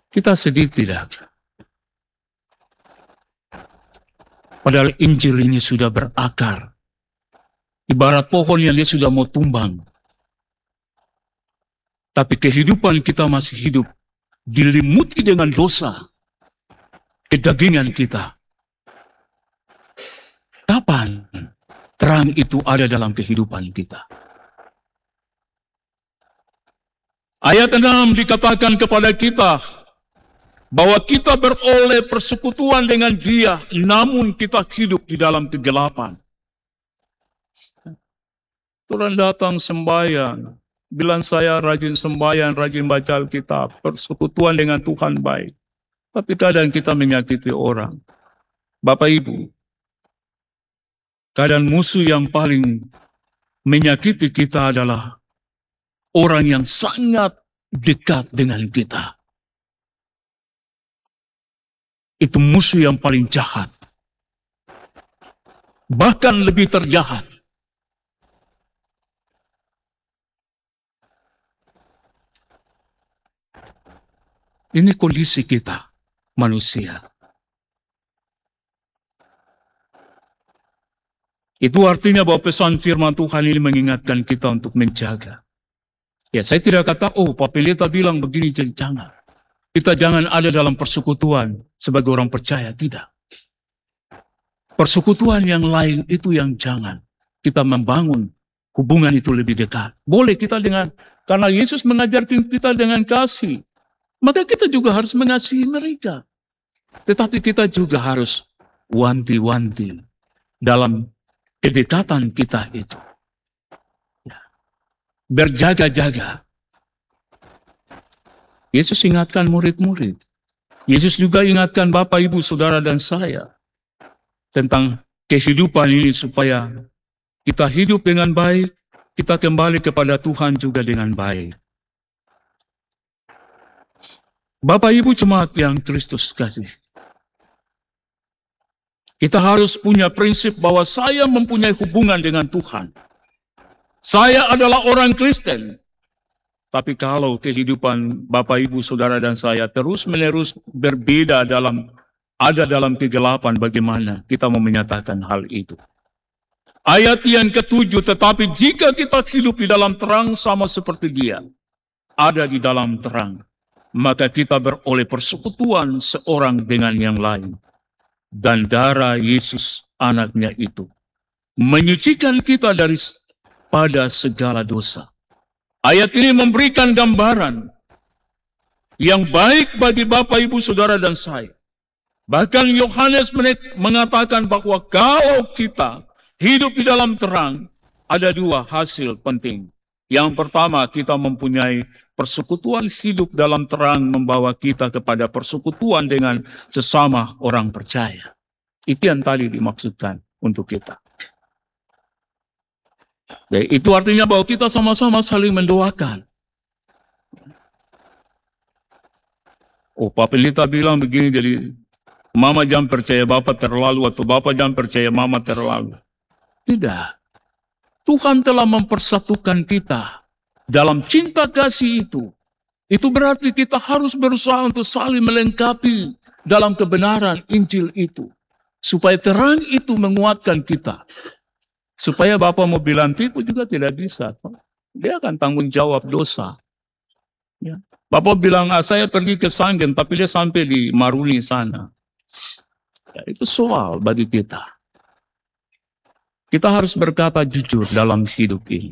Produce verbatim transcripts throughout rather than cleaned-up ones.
Kita sedih tidak? Padahal Injil ini sudah berakar. Ibarat pohon yang dia sudah mau tumbang. Tapi kehidupan kita masih hidup, dilimuti dengan dosa, kedagingan kita. Kapan terang itu ada dalam kehidupan kita? Ayat enam dikatakan kepada kita bahwa kita beroleh persekutuan dengan Dia, namun kita hidup di dalam kegelapan. Tuhan datang sembahyang, bilang saya rajin sembahyang, rajin baca Alkitab, persekutuan dengan Tuhan baik. Tapi kadang kita menyakiti orang. Bapak Ibu, kadang musuh yang paling menyakiti kita adalah orang yang sangat dekat dengan kita. Itu musuh yang paling jahat. Bahkan lebih terjahat. Ini kondisi kita, manusia. Itu artinya bahwa pesan firman Tuhan ini mengingatkan kita untuk menjaga. Ya, saya tidak kata, oh, Pak Pendeta bilang begini, jangan. Kita jangan ada dalam persekutuan sebagai orang percaya, tidak. Persekutuan yang lain itu yang jangan. Kita membangun hubungan itu lebih dekat. Boleh kita dengan, karena Yesus mengajarkan kita dengan kasih. Maka kita juga harus mengasihi mereka. Tetapi kita juga harus wanti-wanti dalam kedekatan kita itu. Berjaga-jaga. Yesus ingatkan murid-murid. Yesus juga ingatkan Bapak, Ibu, Saudara, dan saya tentang kehidupan ini supaya kita hidup dengan baik, kita kembali kepada Tuhan juga dengan baik. Bapak Ibu jemaat yang Kristus kasih, kita harus punya prinsip bahwa saya mempunyai hubungan dengan Tuhan. Saya adalah orang Kristen. Tapi kalau kehidupan Bapak Ibu Saudara dan saya terus-menerus berbeda dalam ada dalam kegelapan, bagaimana kita mau menyatakan hal itu? Ayat yang ketujuh, tetapi jika kita hidup di dalam terang sama seperti Dia ada di dalam terang, maka kita beroleh persekutuan seorang dengan yang lain. Dan darah Yesus anaknya itu menyucikan kita dari pada segala dosa. Ayat ini memberikan gambaran yang baik bagi Bapak, Ibu, Saudara, dan saya. Bahkan Yohanes mengatakan bahwa kalau kita hidup di dalam terang, ada dua hasil penting. Yang pertama, kita mempunyai persekutuan hidup dalam terang membawa kita kepada persekutuan dengan sesama orang percaya. Itu yang tadi dimaksudkan untuk kita. Jadi, itu artinya bahwa kita sama-sama saling mendoakan. Oh, Pak Pendeta bilang begini, jadi Mama jangan percaya Bapak terlalu, atau Bapak jangan percaya Mama terlalu. Tidak. Tuhan telah mempersatukan kita dalam cinta kasih itu. Itu berarti kita harus berusaha untuk saling melengkapi dalam kebenaran Injil itu. Supaya terang itu menguatkan kita. Supaya Bapak mau bilang tipu juga tidak bisa. Dia akan tanggung jawab dosa. Ya. Bapak bilang, ah, saya pergi ke Sanggen, tapi dia sampai di Maruni sana. Ya, itu soal bagi kita. Kita harus berkata jujur dalam hidup ini.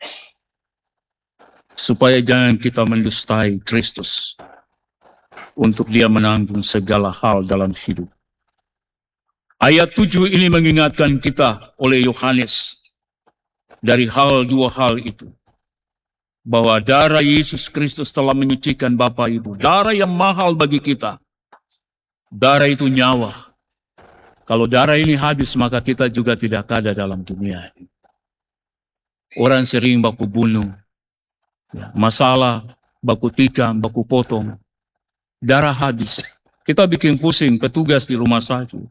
Supaya jangan kita mendustai Kristus. Untuk Dia menanggung segala hal dalam hidup. Ayat tujuh ini mengingatkan kita oleh Yohanes. Dari hal dua hal itu. Bahwa darah Yesus Kristus telah menyucikan Bapak Ibu. Darah yang mahal bagi kita. Darah itu nyawa. Kalau darah ini habis, maka kita juga tidak ada dalam dunia ini. Orang sering baku bunuh. Ya, masalah, baku tikam, baku potong. Darah habis. Kita bikin pusing petugas di rumah sakit.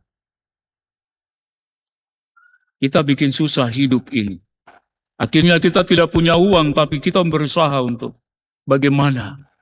Kita bikin susah hidup ini. Akhirnya kita tidak punya uang, tapi kita berusaha untuk bagaimana